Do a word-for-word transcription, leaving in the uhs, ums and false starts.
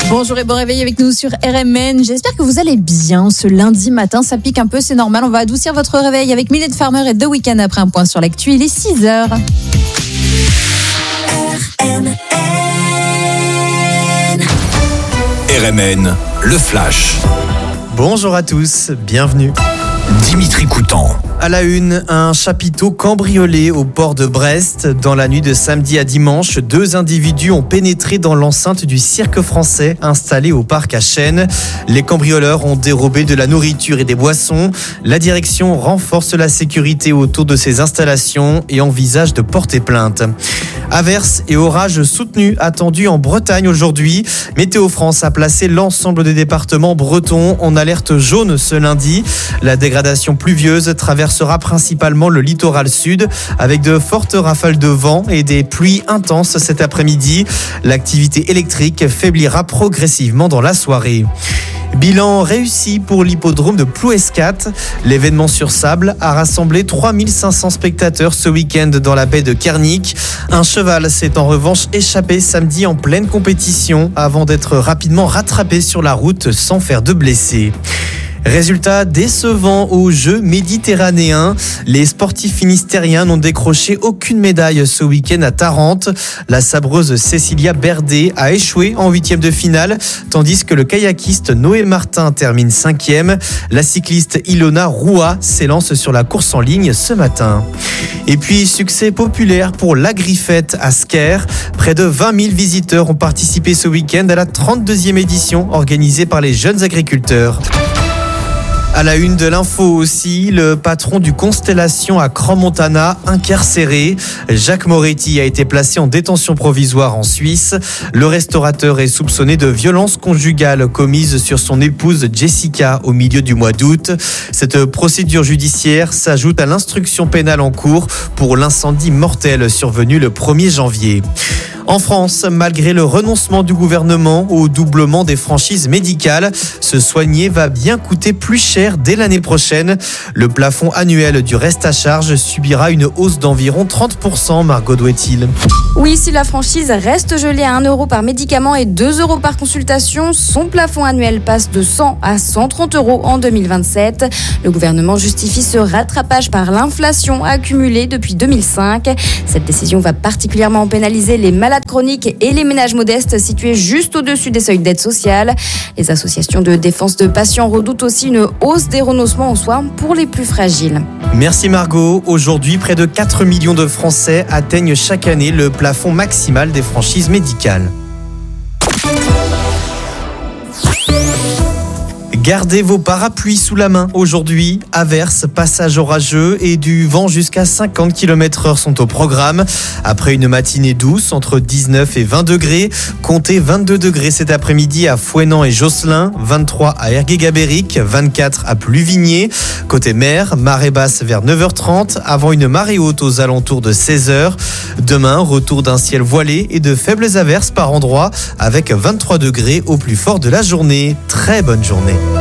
Bonjour et bon réveil avec nous sur R M N. J'espère que vous allez bien ce lundi matin. Ça pique un peu, c'est normal. On va adoucir votre réveil avec Mylène Farmer et The Weeknd après un point sur l'actu. Il est six heures. R M N. R M N, le flash. Bonjour à tous, bienvenue. Dimitri Coutan. À la une, un chapiteau cambriolé au port de Brest. Dans la nuit de samedi à dimanche, deux individus ont pénétré dans l'enceinte du cirque français installé au parc à Chênes. Les cambrioleurs ont dérobé de la nourriture et des boissons. La direction renforce la sécurité autour de ces installations et envisage de porter plainte. Averses et orages soutenus attendus en Bretagne aujourd'hui. Météo France a placé l'ensemble des départements bretons en alerte jaune ce lundi. La dégradation pluvieuse traversera principalement le littoral sud avec de fortes rafales de vent et des pluies intenses cet après-midi. L'activité électrique faiblira progressivement dans la soirée. Bilan réussi pour l'hippodrome de Plouescat. L'événement sur sable a rassemblé trois mille cinq cents spectateurs ce week-end dans la baie de Kernic. Un cheval s'est en revanche échappé samedi en pleine compétition avant d'être rapidement rattrapé sur la route sans faire de blessés. Résultat décevant aux Jeux méditerranéens. Les sportifs finistériens n'ont décroché aucune médaille ce week-end à Tarente. La sabreuse Cécilia Berdé a échoué en huitième de finale, tandis que le kayakiste Noé Martin termine cinquième. La cycliste Ilona Roua s'élance sur la course en ligne ce matin. Et puis, succès populaire pour l'Agrifête à Sker. Près de vingt mille visiteurs ont participé ce week-end à la trente-deuxième édition organisée par les jeunes agriculteurs. À la une de l'info aussi, le patron du Constellation à Crans-Montana incarcéré. Jacques Moretti a été placé en détention provisoire en Suisse. Le restaurateur est soupçonné de violences conjugales commises sur son épouse Jessica au milieu du mois d'août. Cette procédure judiciaire s'ajoute à l'instruction pénale en cours pour l'incendie mortel survenu le premier janvier. En France, malgré le renoncement du gouvernement au doublement des franchises médicales, se soigner va bien coûter plus cher dès l'année prochaine. Le plafond annuel du reste à charge subira une hausse d'environ trente pour cent, Margot Douet-il. Oui, si la franchise reste gelée à un euro par médicament et deux euros par consultation, son plafond annuel passe de cent à cent trente euros en deux mille vingt-sept. Le gouvernement justifie ce rattrapage par l'inflation accumulée depuis deux mille cinq. Cette décision va particulièrement pénaliser les malades chroniques et les ménages modestes situés juste au-dessus des seuils d'aide sociale. Les associations de défense de patients redoutent aussi une hausse des renoncements aux soins pour les plus fragiles. Merci Margot. Aujourd'hui, près de quatre millions de Français atteignent chaque année le plafond maximal des franchises médicales. Gardez vos parapluies sous la main aujourd'hui. Averses, passages orageux et du vent jusqu'à cinquante kilomètres heure sont au programme. Après une matinée douce entre dix-neuf et vingt degrés, comptez vingt-deux degrés cet après-midi à Fouesnant et Josselin, vingt-trois à Ergué-Gabéric, vingt-quatre à Pluvigné. Côté mer, marée basse vers neuf heures trente avant une marée haute aux alentours de seize heures. Demain, retour d'un ciel voilé et de faibles averses par endroits avec vingt-trois degrés au plus fort de la journée. Très bonne journée.